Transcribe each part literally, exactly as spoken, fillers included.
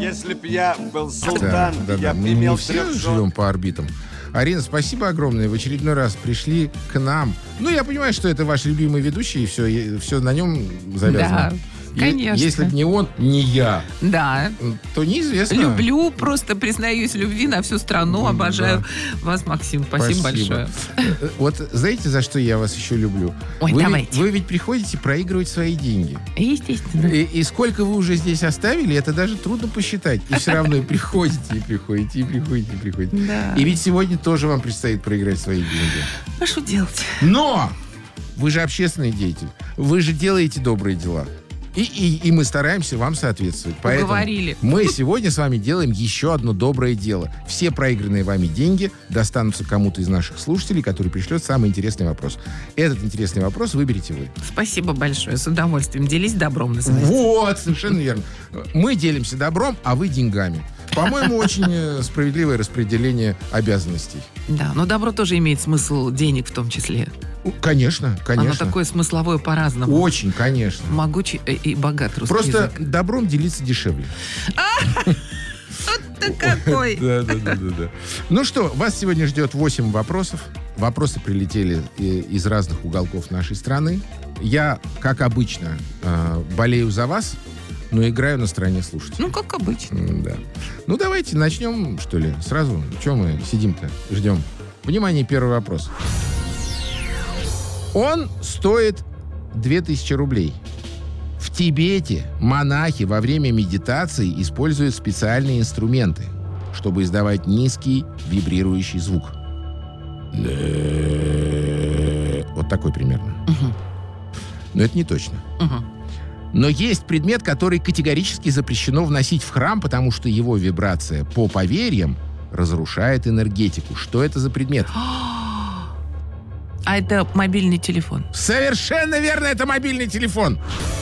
Если б я был султан, Да, да, я да. б Мы имел не все трехсот. живем по орбитам. Арина, спасибо огромное. В очередной раз пришли к нам. Ну, я понимаю, что это ваш любимый ведущий, и все, и все на нем завязано. Да, И конечно. если бы не он, не я, Да. то неизвестно. Люблю, просто признаюсь в любви на всю страну. Да. Обожаю вас, Максим. Спасибо, большое. Э, Вот знаете, за что я вас еще люблю? Ой, вы, давайте. Ведь, вы ведь приходите проигрывать свои деньги. Естественно. И, и сколько вы уже здесь оставили, это даже трудно посчитать. И все равно и приходите, и приходите, и приходите, и приходите. Да. И ведь сегодня тоже вам предстоит проиграть свои деньги. А что делать? Но вы же общественный деятель. Вы же делаете добрые дела. И, и, и мы стараемся вам соответствовать. Поэтому Уговорили. мы сегодня с вами делаем еще одно доброе дело. Все проигранные вами деньги достанутся кому-то из наших слушателей, который пришлет самый интересный вопрос. Этот интересный вопрос выберете вы. Спасибо большое. С удовольствием. Делись добром, называется. Вот, совершенно верно. Мы делимся добром, а вы деньгами. По-моему, очень э, справедливое распределение обязанностей. Да, но добро тоже имеет смысл денег в том числе. Ну, Конечно, конечно. Оно такое смысловое по-разному. Очень, конечно. Могучий э, и богат русский Просто язык. добром делиться дешевле. Ты какой? Да, да, да, да, да. Ну что, вас сегодня ждет восемь вопросов. Вопросы прилетели э, из разных уголков нашей страны. Я, как обычно, э, болею за вас, но играю на стороне слушателей. Ну, как обычно. М, Да. Ну, давайте начнем, что ли, сразу. Чего мы сидим-то, ждем? Внимание, первый вопрос. Он стоит две тысячи рублей. В Тибете монахи во время медитации используют специальные инструменты, чтобы издавать низкий вибрирующий звук. Вот такой примерно. Мгм. Но это не точно. Мгм. Но есть предмет, который категорически запрещено вносить в храм, потому что его вибрация, по поверьям, разрушает энергетику. Что это за предмет? А это мобильный телефон. Совершенно верно, это мобильный телефон.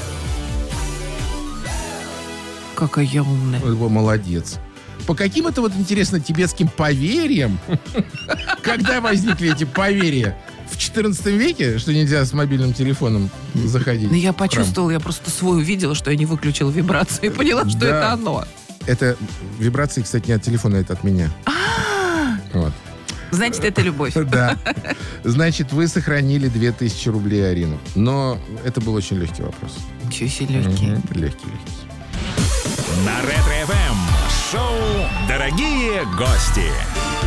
Какая я умная. Ой, во, молодец. По каким это, вот интересно, тибетским поверьям? Когда возникли эти поверья? В четырнадцатом веке, что нельзя с мобильным телефоном заходить? Ну, я в храм? почувствовала, я просто свой увидела, что я не выключила вибрацию и поняла, что Да. это оно. Это вибрации, кстати, не от телефона, это от меня. Вот. Значит, это любовь. Да. Значит, вы сохранили две тысячи рублей, Арину. Но это был очень легкий вопрос. Ничего себе легкий. Мгм. Легкий, легкий. На Ретро-ФМ шоу «Дорогие гости».